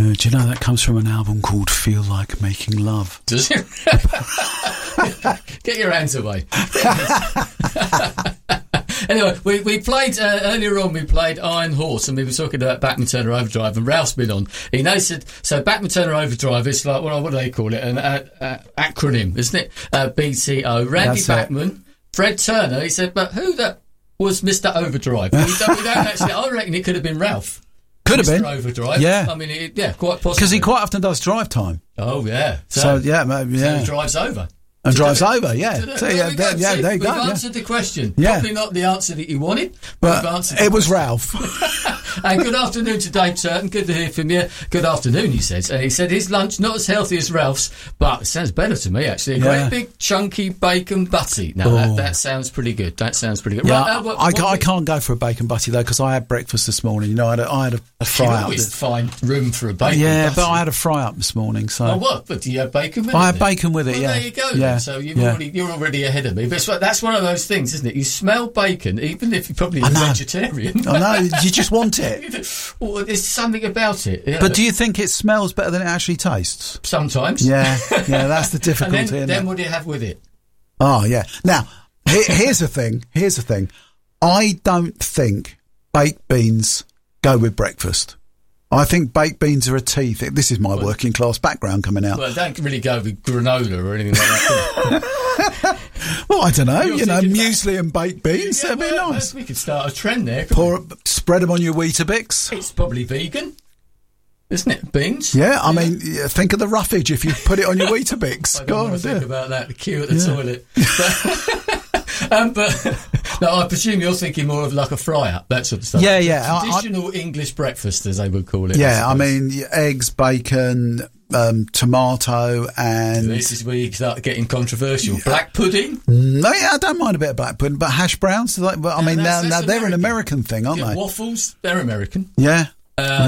Do you know that comes from an album called Feel Like Making Love? Does it? Get your hands away. Anyway, we played earlier on. We played Iron Horse, and we were talking about Bachman Turner Overdrive. And Ralph's been on. He said so. Bachman Turner Overdrive. It's like what do they call it? An acronym, isn't it? BTO. Randy Bachman, Fred Turner. He said, but who that was Mr. Overdrive? We don't actually. I reckon it could have been Ralph. Could have been Overdrive. Yeah, I mean, quite possibly because he quite often does drive time. Oh yeah. So he drives over. And drives over, yeah. There you go. We've answered the question. Yeah. Probably not the answer that you wanted, but we've answered it was Ralph. And good afternoon to Dave Turton. Good to hear from you. Good afternoon, he says. And he said his lunch not as healthy as Ralph's, but it sounds better to me, actually. A great big chunky bacon butty. Now, that sounds pretty good. That sounds pretty good. Yeah, right, I can't go for a bacon butty, though, because I had breakfast this morning. You know, I had a fry up. You always find room for a bacon butty. But I had a fry up this morning. So. Oh, what? But do you have bacon with it? I had bacon with it, well, yeah. There you go. Yeah. Then. So you're already ahead of me. But that's one of those things, isn't it? You smell bacon, even if you're probably a vegetarian. I know. You just want it. Well, there's something about it. Yeah. But do you think it smells better than it actually tastes? Sometimes. Yeah, that's the difficulty. And then what do you have with it? Oh, yeah. Now, here's the thing. I don't think baked beans go with breakfast. I think baked beans are a tea thing. This is my working class background coming out. Well, don't really go with granola or anything like that. Well, I don't know. Muesli and baked beans. That'd be nice. We could start a trend there. Spread them on your Weetabix. It's probably vegan, isn't it? Beans. Yeah, I mean, think of the roughage if you put it on your Weetabix. I don't want to think about that. The queue at the toilet. But no, I presume you're thinking more of like a fry-up, that sort of stuff. Yeah. Traditional English breakfast, as they would call it. Yeah, I mean, eggs, bacon, tomato, and... This is where you start getting controversial. Black pudding? No, yeah, I don't mind a bit of black pudding, but hash browns, now they're an American thing, aren't they? Waffles, they're American. Yeah.